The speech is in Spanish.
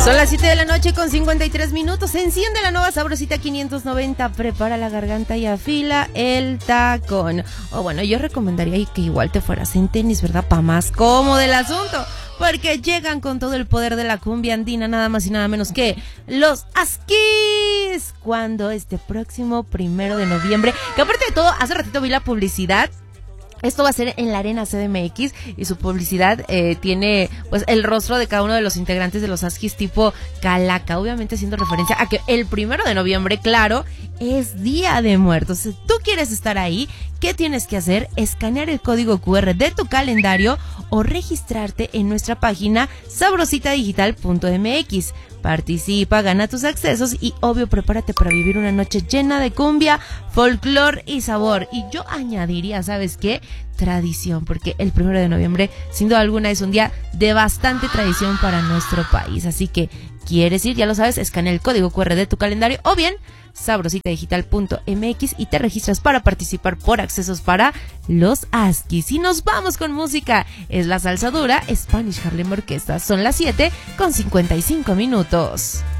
Son las 7 de la noche con 53 minutos. Se enciende la nueva Sabrosita 590. Prepara la garganta y afila el tacón. O bueno, yo recomendaría que igual te fueras en tenis, ¿verdad? Pa' más cómodo el asunto. Porque llegan con todo el poder de la cumbia andina, nada más y nada menos que los Asquis. Cuando este próximo 1 de noviembre, que aparte de todo, hace ratito vi la publicidad. Esto va a ser en la Arena CDMX y su publicidad tiene pues el rostro de cada uno de los integrantes de los Asquis tipo calaca, obviamente haciendo referencia a que el 1 de noviembre, claro, es Día de Muertos. Si tú quieres estar ahí, ¿qué tienes que hacer? Escanear el código QR de tu calendario o registrarte en nuestra página sabrositadigital.mx. Participa, gana tus accesos y obvio prepárate para vivir una noche llena de cumbia, folclor y sabor. Y yo añadiría, ¿sabes qué? Tradición, porque el 1 de noviembre sin duda alguna es un día de bastante tradición para nuestro país. Así que, ¿quieres ir? Ya lo sabes, escanea el código QR de tu calendario o bien sabrositadigital.mx y te registras para participar por accesos para los Asquis. Y nos vamos con música. Es la salsa dura Spanish Harlem Orquesta. Son las 7 con 55 minutos.